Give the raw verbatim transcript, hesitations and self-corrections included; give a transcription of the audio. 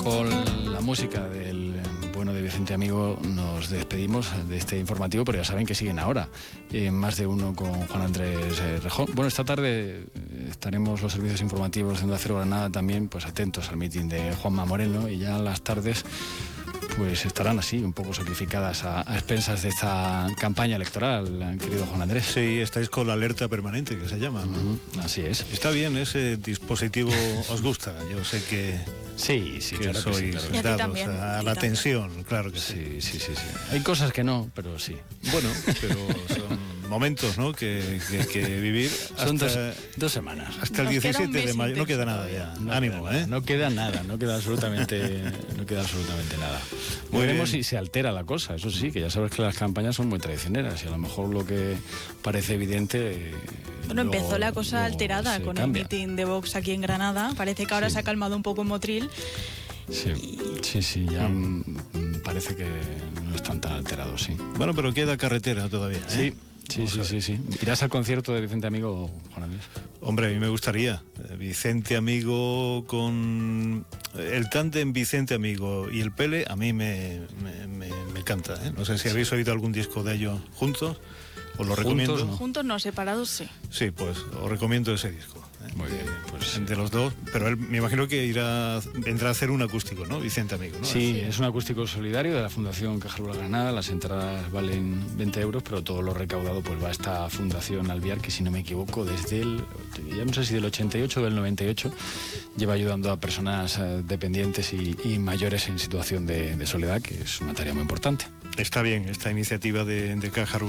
Con la música del bueno de Vicente Amigo nos despedimos de este informativo, pero ya saben que siguen ahora eh, más de uno con Juan Andrés eh, Rejón. Bueno, esta tarde eh, estaremos los servicios informativos de Onda Cero Granada también pues atentos al mitin de Juanma Moreno, y ya las tardes pues estarán así, un poco sacrificadas a, a expensas de esta campaña electoral, querido Juan Andrés. Sí, estáis con la alerta permanente, que se llama, ¿no? Uh-huh, así es. Está bien, ese dispositivo os gusta. Yo sé que, sí, sí, que claro sois que sí, claro. dados también, a la tensión, claro que sí. Sí, sí, sí, sí. Hay cosas que no, pero sí. Bueno, pero son momentos, ¿no?, que, que, que vivir. Son dos, hasta, dos semanas. Hasta el diecisiete de mayo. No queda nada ya. No Ánimo, queda, ¿eh? No queda nada, no queda absolutamente, no queda absolutamente nada. Muy Veremos bien. si se altera la cosa, eso sí, que ya sabes que las campañas son muy traicioneras y a lo mejor lo que parece evidente... Bueno, luego, empezó la cosa alterada con cambia. el mitin de Vox aquí en Granada. Parece que ahora Sí. se ha calmado un poco en Motril. Sí, sí, sí, ya mm. parece que no están tan alterados, sí. Bueno, pero queda carretera todavía, ¿eh? Sí. Sí, sí, sí, sí. ¿Irás al concierto de Vicente Amigo, Juan Andrés? Hombre, a mí me gustaría. Vicente Amigo con... El tándem Vicente Amigo y el Pele a mí me, me, me, me encanta, ¿eh? No sé si habéis oído algún disco de ellos juntos. Os lo Juntos, recomiendo. ¿no? Juntos no, separados sí. Sí, pues os recomiendo ese disco. ¿eh? Muy bien, pues... De los dos, pero él me imagino que irá vendrá a hacer un acústico, ¿no? Vicente Amigo, ¿no? Sí, es un acústico solidario de la Fundación Caja Rural Granada. Las entradas valen veinte euros, pero todo lo recaudado pues va a esta Fundación Alviar, que si no me equivoco, desde el, ya no sé si del ochenta y ocho o del noventa y ocho, lleva ayudando a personas eh, dependientes y, y mayores en situación de, de soledad, que es una tarea muy importante. Está bien esta iniciativa de, de Caja Rural.